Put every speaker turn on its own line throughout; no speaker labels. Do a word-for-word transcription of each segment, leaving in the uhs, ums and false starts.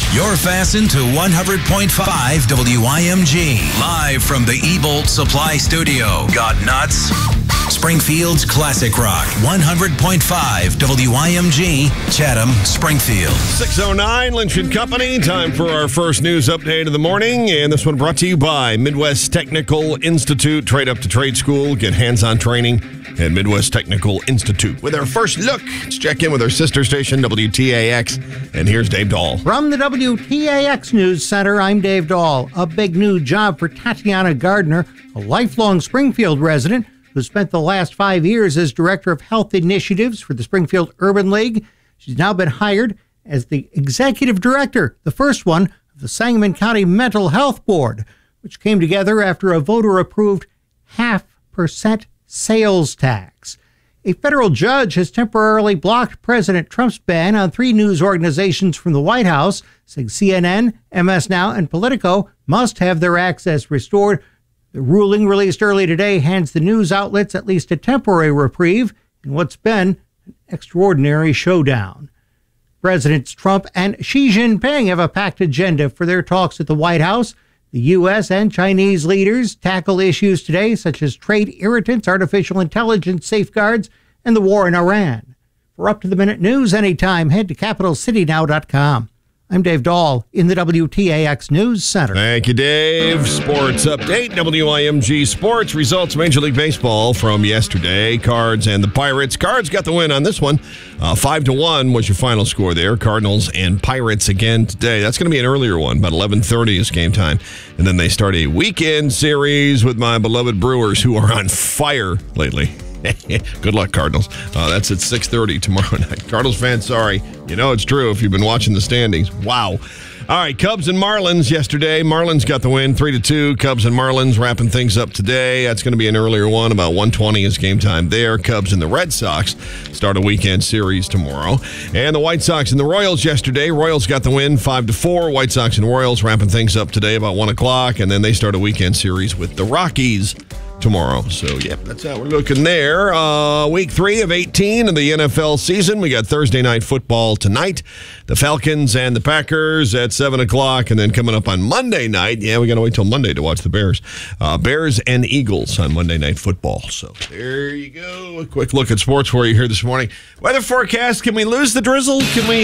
You're fastened to one hundred point five W I M G. Live from the E-Bolt Supply Studio. Got nuts? Springfield's Classic Rock. one hundred point five W I M G, Chatham, Springfield.
six oh nine, Lynch and Company. Time for our first news update of the morning. And this one brought to you by Midwest Technical Institute. Trade up to trade school. Get hands-on training at Midwest Technical Institute. With our first look, let's check in with our sister station, W T A X. And here's Dave Dahl.
From the W T A X News Center, I'm Dave Dahl. A big new job for Tatiana Gardner, a lifelong Springfield resident who spent the last five years as Director of Health Initiatives for the Springfield Urban League. She's now been hired as the Executive Director, the first one of the Sangamon County Mental Health Board, which came together after a voter-approved half percent sales tax. A federal judge has temporarily blocked President Trump's ban on three news organizations from the White House, saying C N N, M S Now, and Politico must have their access restored. The ruling released early today hands the news outlets at least a temporary reprieve in what's been an extraordinary showdown. Presidents Trump and Xi Jinping have a packed agenda for their talks at the White House. The U S and Chinese leaders tackle issues today such as trade irritants, artificial intelligence safeguards, and the war in Iran. For up-to-the-minute news anytime, head to capital city now dot com. I'm Dave Dahl in the W T A X News Center.
Thank you, Dave. Sports update, W I M G Sports. Results, Major League Baseball from yesterday. Cards and the Pirates. Cards got the win on this one. Uh, five to one was your final score there. Cardinals and Pirates again today. That's going to be an earlier one. About eleven thirty is game time. And then they start a weekend series with my beloved Brewers, who are on fire lately. Good luck, Cardinals. Uh, that's at six thirty tomorrow night. Cardinals fans, sorry. You know it's true if you've been watching the standings. Wow. All right, Cubs and Marlins yesterday. Marlins got the win, three to two. Cubs and Marlins wrapping things up today. That's going to be an earlier one. About one twenty is game time there. Cubs and the Red Sox start a weekend series tomorrow. And the White Sox and the Royals yesterday. Royals got the win, five to four. White Sox and Royals wrapping things up today about one o'clock. And then they start a weekend series with the Rockies tomorrow. So, yep, that's how we're looking there. Uh, week three of eighteen of the N F L season. We got Thursday night football tonight. The Falcons and the Packers at seven o'clock. And then coming up on Monday night, yeah, we got to wait till Monday to watch the Bears. Uh, Bears and Eagles on Monday Night Football. So, there you go. A quick look at sports for you here this morning. Weather forecast. Can we lose the drizzle? Can we...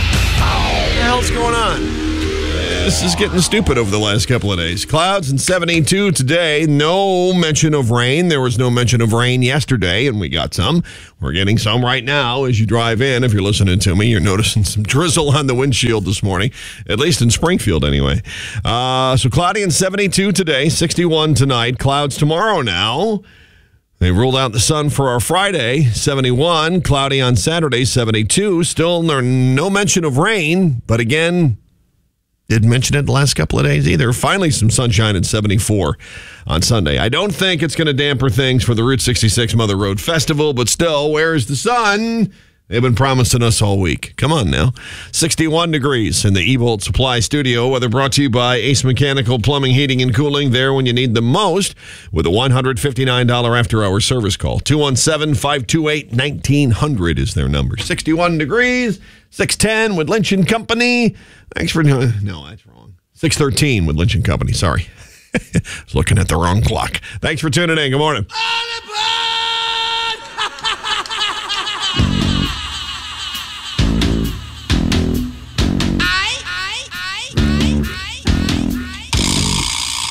What the hell's going on? This is getting stupid over the last couple of days. Clouds and seventy-two today. No mention of rain. There was no mention of rain yesterday, and we got some. We're getting some right now as you drive in. If you're listening to me, you're noticing some drizzle on the windshield this morning, at least in Springfield anyway. Uh, so cloudy and seventy-two today, sixty-one tonight. Clouds tomorrow now. They ruled out the sun for our Friday, seventy-one. Cloudy on Saturday, seventy-two. Still no mention of rain, but again, didn't mention it the last couple of days either. Finally, some sunshine at seventy-four on Sunday. I don't think it's going to damper things for the Route sixty-six Mother Road Festival, but still, where's the sun? They've been promising us all week. Come on now. sixty-one degrees in the E-Bolt Supply Studio. Weather brought to you by Ace Mechanical Plumbing, Heating, and Cooling. There when you need them most with a one hundred fifty-nine dollars after-hour service call. two one seven, five two eight, one nine zero zero is their number. sixty-one degrees, six ten with Lynch and Company. Thanks for... No, that's wrong. six thirteen with Lynch and Company. Sorry. I was looking at the wrong clock. Thanks for tuning in. Good morning.